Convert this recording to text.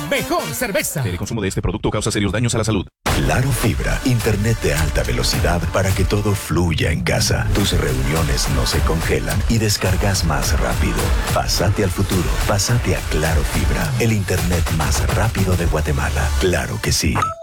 mejor cerveza. El consumo de este producto causa serios daños a la salud. Claro Fibra, internet de alta velocidad para que todo fluya en casa. Tus reuniones no se congelan y descargas más rápido. Pásate al futuro, pásate a Claro Fibra, el internet más rápido de Guatemala. Claro que sí.